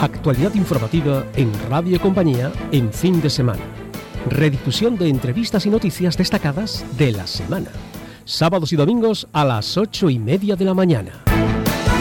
Actualidad informativa en Radio Compañía en fin de semana. Redifusión de entrevistas y noticias destacadas de la semana. Sábados y domingos a las 8:30 de la mañana.